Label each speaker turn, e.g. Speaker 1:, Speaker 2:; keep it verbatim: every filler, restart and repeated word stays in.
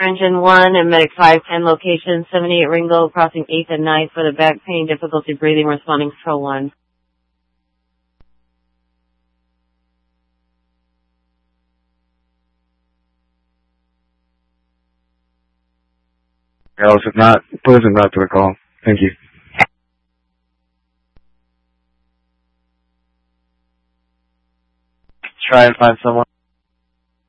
Speaker 1: Engine one and Medic five ten location, seventy-eight Ringo, crossing eighth and ninth for the back pain, difficulty breathing, responding Control one.
Speaker 2: Else, if not, put us in route to the call. Thank you.
Speaker 3: Try and find someone.